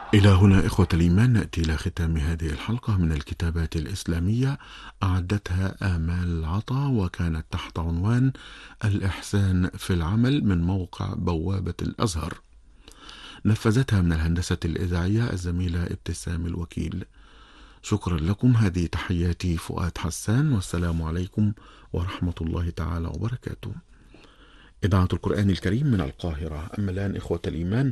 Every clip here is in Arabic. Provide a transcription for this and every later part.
إلى هنا إخوة الإيمان نأتي إلى ختام هذه الحلقة من الكتابات الإسلامية، أعدتها آمال العطا، وكانت تحت عنوان الإحسان في العمل من موقع بوابة الأزهر. نفذتها من الهندسة الإذاعية الزميلة ابتسام الوكيل. شكرا لكم. هذه تحياتي فؤاد حسان، والسلام عليكم ورحمة الله تعالى وبركاته. إذاعة القرآن الكريم من القاهرة. أما الآن إخوة الإيمان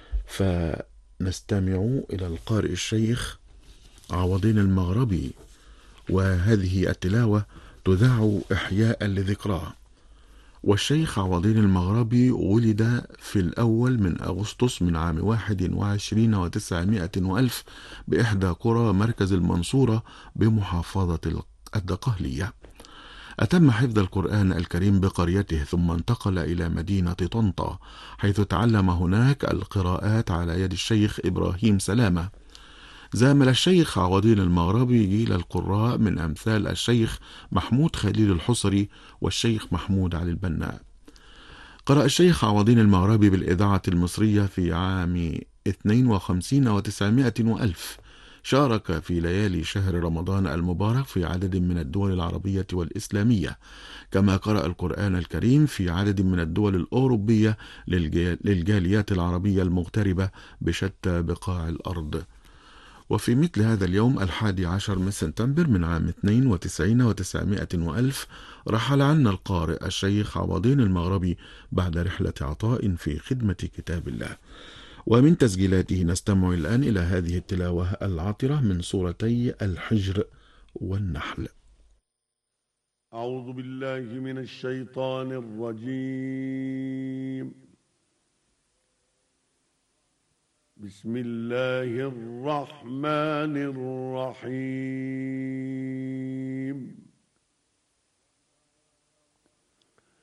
فنستمع إلى القارئ الشيخ عوضين المغربي، وهذه التلاوة تذاع إحياء لذكراه. والشيخ عوضين المغربي ولد في الأول من أغسطس من عام 21 و900 وألف بإحدى قرى مركز المنصورة بمحافظة الدقهلية. أتم حفظ القرآن الكريم بقريته، ثم انتقل إلى مدينة طنطا، حيث تعلم هناك القراءات على يد الشيخ إبراهيم سلامة. زامل الشيخ عوضين المغربي جيل القراء من أمثال الشيخ محمود خليل الحصري والشيخ محمود علي البنا. قرأ الشيخ عوضين المغربي بالإذاعة المصرية في عام 52 و900 وألف. شارك في ليالي شهر رمضان المبارك في عدد من الدول العربية والإسلامية، كما قرأ القرآن الكريم في عدد من الدول الأوروبية للجاليات العربية المغتربة بشتى بقاع الأرض. وفي مثل هذا اليوم 11 من سبتمبر من عام 92 و900 وألف رحل عنا القارئ الشيخ عوضين المغربي بعد رحلة عطاء في خدمة كتاب الله. ومن تسجيلاته نستمع الآن إلى هذه التلاوة العطرة من سورتي الحجر والنحل. أعوذ بالله من الشيطان الرجيم. بسم الله الرحمن الرحيم.